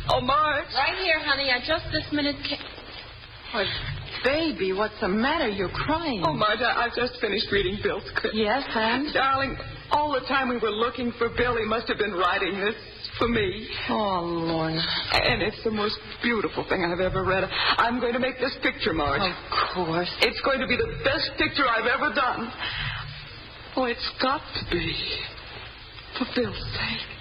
Oh, Marge. Right here, honey. I just this minute came... Oh, baby, what's the matter? You're crying. Oh, Marge, I've just finished reading Bill's script. Yes, and? Darling, all the time we were looking for Bill, he must have been writing this for me. Oh, Lorna. And it's the most beautiful thing I've ever read. I'm going to make this picture, Marge. Of course. It's going to be the best picture I've ever done. Oh, it's got to be. For Bill's sake.